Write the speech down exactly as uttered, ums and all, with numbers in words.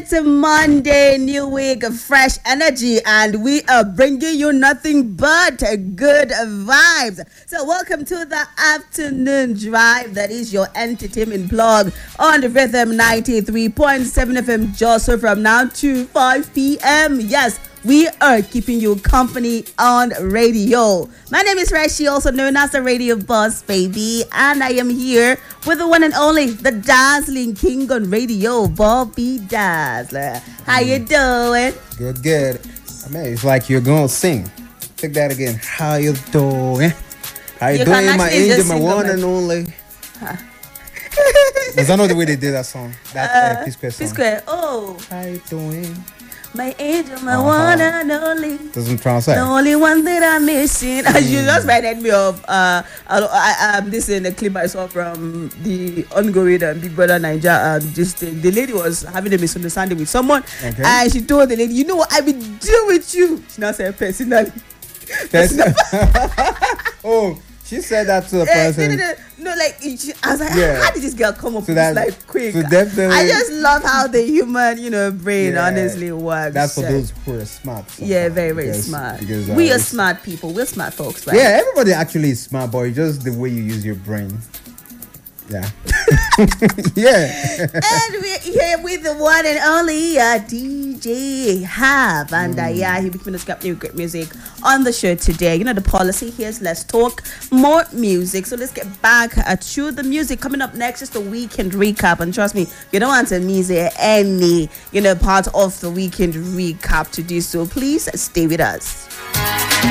It's a Monday, new week, fresh energy, and we are bringing you nothing but good vibes. So welcome to the afternoon drive. That is your entertainment blog on the Rhythm ninety-three point seven F M Joseph from now to five p.m. Yes, we are keeping you company on radio. My name is Rashi, also known as the Radio Boss Baby, and I am here with the one and only, the dazzling king on radio, Bobby Dazzler. How you doing? Good, good. I mean, it's like you're gonna sing. Take that again. How you doing? How you, you doing, my angel, my one and only? Huh. Because I know the way they did that song. That uh, uh, P-Square song. P-Square. Oh. How you doing? My angel, my uh-huh. one and only. Doesn't translate. The only one that I'm missing. Mm. You just reminded me of uh, I, I, um, this in a clip I saw from the ongoing uh, Big Brother Nigeria. Um, just the, the lady was having a misunderstanding with someone, okay. And she told the lady, "You know what? I've been dealing with you." She now said, "Personally." Personally. Oh. She said that to the person. Uh, no, no, no, no, like I was like, yeah. How did this girl come up so with that, this like quick? So definitely, I just love how the human, you know, brain yeah, honestly works. That's for those who are smart. Yeah, very, very because, smart. Because, uh, we are smart people. We're smart folks, right? Yeah, everybody actually is smart, but it's just the way you use your brain. Yeah. Yeah. And we're here with the one and only uh, D J Have. And uh, yeah, he'll be giving us great music on the show today. You know, the policy here is let's talk more music. So let's get back uh, to the music. Coming up next is the weekend recap. And trust me, you don't want to miss any, you know, part of the weekend recap to do so. Please stay with us.